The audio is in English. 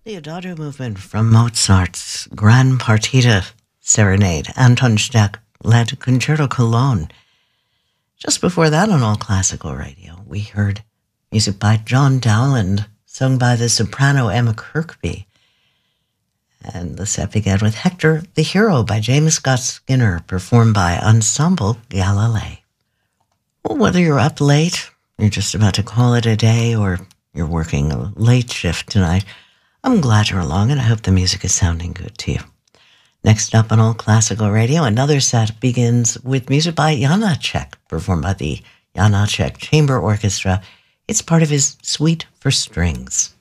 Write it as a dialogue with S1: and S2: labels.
S1: The Adagio movement from Mozart's Gran Partita Serenade. Anton Stech led Concerto Cologne. Just before that on All Classical Radio, we heard music by John Dowland, sung by the soprano Emma Kirkby. And the set began with Hector the Hero by James Scott Skinner, performed by Ensemble Galilei. Well, whether you're up late, you're just about to call it a day, or you're working a late shift tonight, I'm glad you're along, and I hope the music is sounding good to you. Next up on All Classical Radio, another set begins with music by Janacek, performed by the Janacek Chamber Orchestra. It's part of his Suite for Strings.